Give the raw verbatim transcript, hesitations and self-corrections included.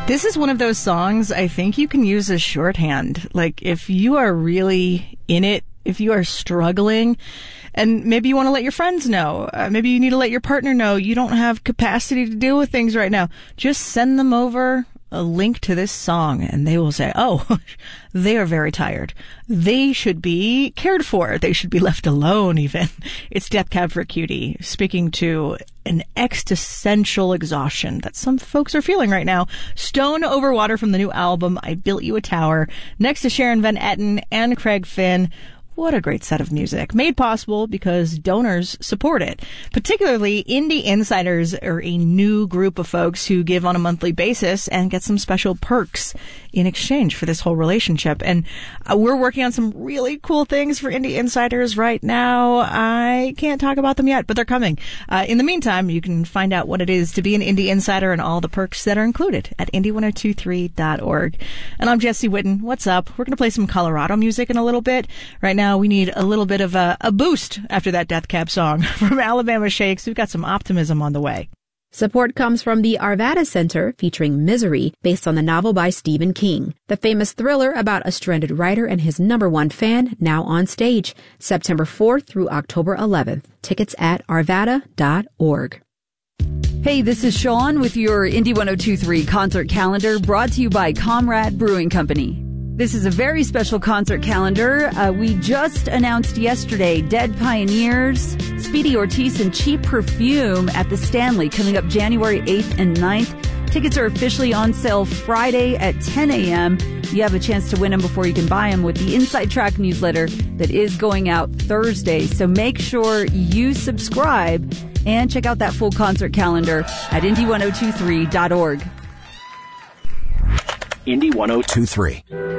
This is one of those songs I think you can use as shorthand. Like, if you are really in it, if you are struggling, and maybe you want to let your friends know, uh, maybe you need to let your partner know you don't have capacity to deal with things right now, just send them over a link to this song and they will say, oh, they are very tired. They should be cared for. They should be left alone even. It's Death Cab for Cutie speaking to an existential exhaustion that some folks are feeling right now. Stone Over Water from the new album, I Built You a Tower, next to Sharon Van Etten and Craig Finn. What a great set of music, made possible because donors support it. Particularly, Indie Insiders are a new group of folks who give on a monthly basis and get some special perks in exchange for this whole relationship. And uh, we're working on some really cool things for Indie Insiders right now. I can't talk about them yet, but they're coming. Uh, in the meantime, you can find out what it is to be an Indie Insider and all the perks that are included at indie ten twenty-three dot org. And I'm Jesse Whitten. What's up? We're going to play some Colorado music in a little bit. Right now, we need a little bit of a, a boost after that Death Cab song from Alabama Shakes. We've got some optimism on the way. Support comes from the Arvada Center, featuring Misery, based on the novel by Stephen King. The famous thriller about a stranded writer and his number one fan, now on stage, September fourth through October eleventh. Tickets at arvada dot org. Hey, this is Sean with your Indie ten twenty-three concert calendar, brought to you by Comrade Brewing Company. This is a very special concert calendar. Uh, we just announced yesterday Dead Pioneers, Speedy Ortiz, and Cheap Perfume at the Stanley coming up January eighth and ninth. Tickets are officially on sale Friday at ten a.m. You have a chance to win them before you can buy them with the Inside Track newsletter that is going out Thursday. So make sure you subscribe and check out that full concert calendar at indie ten twenty-three dot org. Indie ten twenty-three.